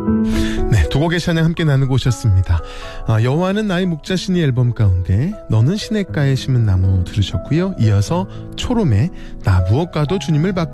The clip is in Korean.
네, 두 곡의 찬양 함께 나누고 오셨습니다. 여호와는 나의 목자시니 앨범 가운데 너는 시냇가에 심은 나무 들으셨고요. 이어서 초롬의 나 무엇과도 주님을